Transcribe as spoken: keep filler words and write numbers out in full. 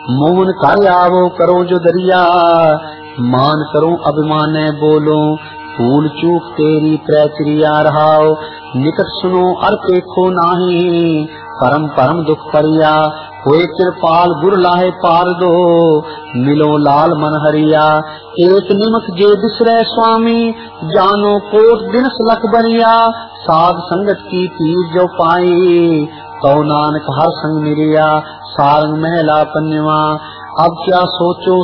मोहन कर आवो करो जो दरिया, मान करो अभिमाने बोलो, भूल चूक तेरी प्रक्रिया रहाओ, निकट सुनो और देखो नाही, परम परम दुख परिया, होए कृपाल गुर लाहे पार दो, मिलो लाल मन हरिया, एक निमक जे बिसरे स्वामी, जानो कोट दिन लख बनिया, साध संगत की पीर जो पाई, तो नानक हर संग मिलिया, सारंग महला पन्यवा। अब क्या सोचो